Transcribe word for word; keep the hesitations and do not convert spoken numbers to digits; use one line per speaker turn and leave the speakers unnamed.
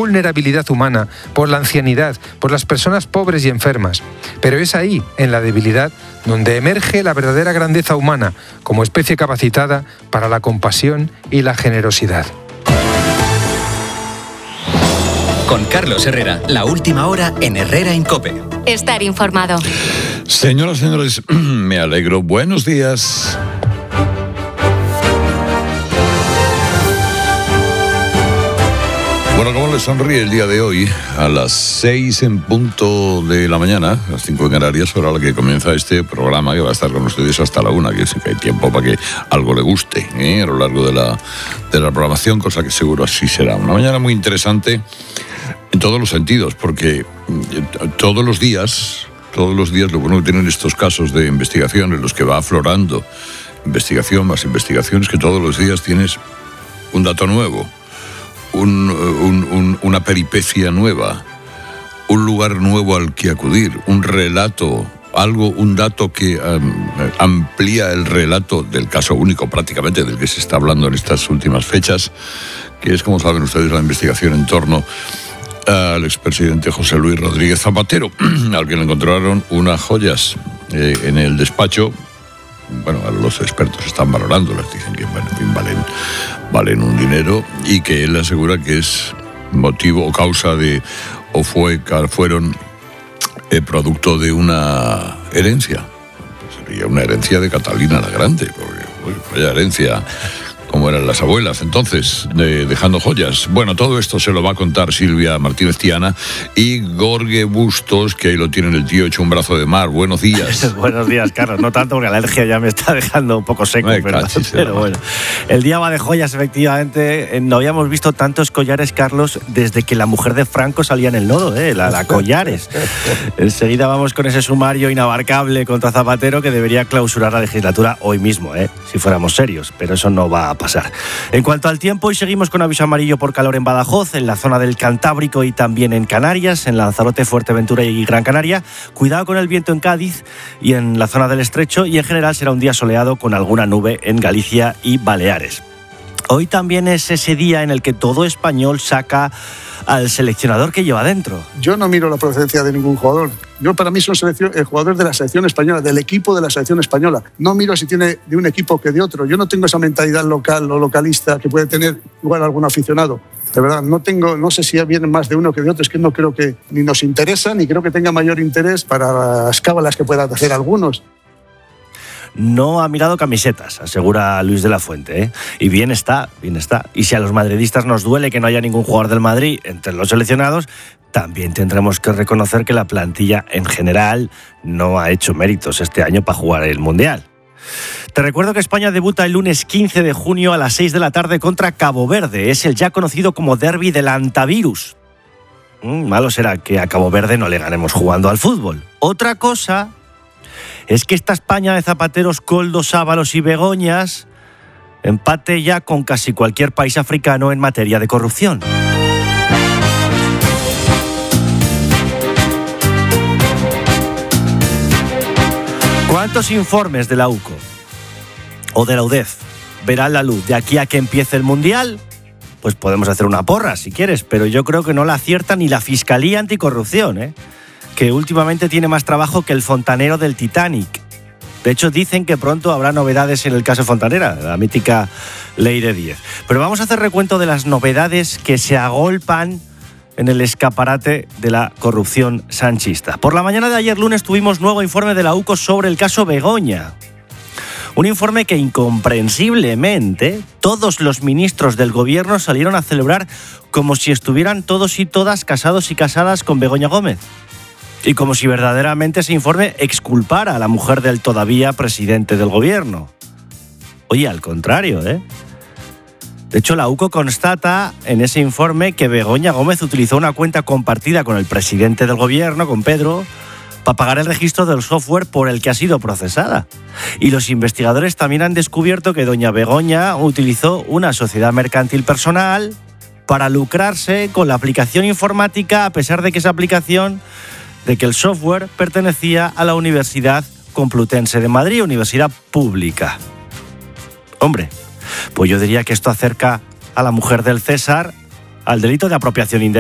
vulnerabilidad humana, por la ancianidad, por las personas pobres y enfermas. Pero es ahí, en la debilidad, donde emerge la verdadera grandeza humana, como especie capacitada para la compasión y la generosidad.
Con Carlos Herrera, la última hora en Herrera en COPE.
Estar informado.
Señoras y señores, me alegro. Buenos días. Bueno, ¿cómo les sonríe el día de hoy? A las seis en punto de la mañana, a las cinco en Canarias, hora a la que comienza este programa que va a estar con ustedes hasta la una, que sí que hay tiempo para que algo le guste, ¿eh? A lo largo de la, de la programación, cosa que seguro así será. Una mañana muy interesante en todos los sentidos, porque todos los días, todos los días lo bueno que tienen estos casos de investigación en los que va aflorando investigación más investigación es que todos los días tienes un dato nuevo. Un, un, un, una peripecia nueva, un lugar nuevo al que acudir, un relato, algo, un dato que um, amplía el relato del caso único prácticamente del que se está hablando en estas últimas fechas, que es, como saben ustedes, la investigación en torno al expresidente José Luis Rodríguez Zapatero, al que le encontraron unas joyas eh, en el despacho. Bueno, los expertos están valorándolas, dicen que bueno, en fin, valen, valen un dinero, y que él asegura que es motivo o causa de, o fue, fueron eh, producto de una herencia. Sería una herencia de Catalina la Grande, porque uy, vaya herencia, como eran las abuelas entonces, de, dejando joyas. Bueno, todo esto se lo va a contar Silvia Martínez Tiana y Gorge Bustos, que ahí lo tienen el tío hecho un brazo de mar. Buenos días.
Buenos días, Carlos. No tanto porque la alergia ya me está dejando un poco seco,
Ay,
pero,
cachis,
pero bueno. El día va de joyas, efectivamente. No habíamos visto tantos collares, Carlos, desde que la mujer de Franco salía en el nodo, ¿eh? la, la Collares. Enseguida vamos con ese sumario inabarcable contra Zapatero que debería clausurar la legislatura hoy mismo, ¿eh? si fuéramos serios, pero eso no va a pasar. En cuanto al tiempo, hoy seguimos con aviso amarillo por calor en Badajoz, en la zona del Cantábrico y también en Canarias, en Lanzarote, Fuerteventura y Gran Canaria. Cuidado con el viento en Cádiz y en la zona del Estrecho, y en general será un día soleado con alguna nube en Galicia y Baleares. Hoy también es ese día en el que todo español saca al seleccionador que lleva dentro.
Yo no miro la procedencia de ningún jugador. Yo, para mí, son selección, el jugador de la selección española, del equipo de la selección española. No miro si tiene de un equipo que de otro. Yo no tengo esa mentalidad local o localista que puede tener igual algún aficionado. De verdad, no tengo, no sé si vienen más de uno que de otro. Es que no creo que ni nos interesa, ni creo que tenga mayor interés para las cábalas que puedan hacer algunos.
No ha mirado camisetas, asegura Luis de la Fuente, ¿eh? Y bien está, bien está. Y si a los madridistas nos duele que no haya ningún jugador del Madrid entre los seleccionados, también tendremos que reconocer que la plantilla en general no ha hecho méritos este año para jugar el Mundial. Te recuerdo que España debuta el lunes quince de junio a las seis de la tarde contra Cabo Verde. Es el ya conocido como derbi del antivirus. Mm, malo será que a Cabo Verde no le ganemos jugando al fútbol. Otra cosa es que esta España de Zapateros, Koldos, Ábalos y Begoñas empate ya con casi cualquier país africano en materia de corrupción. ¿Cuántos informes de la U C O o de la U D E F verán la luz de aquí a que empiece el Mundial? Pues podemos hacer una porra si quieres, pero yo creo que no la acierta ni la Fiscalía Anticorrupción, ¿eh? que últimamente tiene más trabajo que el fontanero del Titanic. De hecho, dicen que pronto habrá novedades en el caso Fontanera, la mítica ley de diez. Pero vamos a hacer recuento de las novedades que se agolpan en el escaparate de la corrupción sanchista. Por la mañana de ayer lunes tuvimos nuevo informe de la U C O sobre el caso Begoña. Un informe que incomprensiblemente todos los ministros del gobierno salieron a celebrar como si estuvieran todos y todas casados y casadas con Begoña Gómez. Y como si verdaderamente ese informe exculpara a la mujer del todavía presidente del gobierno. Oye, al contrario, ¿eh? De hecho, la U C O constata en ese informe que Begoña Gómez utilizó una cuenta compartida con el presidente del gobierno, con Pedro, para pagar el registro del software por el que ha sido procesada. Y los investigadores también han descubierto que doña Begoña utilizó una sociedad mercantil personal para lucrarse con la aplicación informática, a pesar de que esa aplicación, de que el software pertenecía a la Universidad Complutense de Madrid, universidad pública. Hombre, pues yo diría que esto acerca a la mujer del César al delito de apropiación indebida.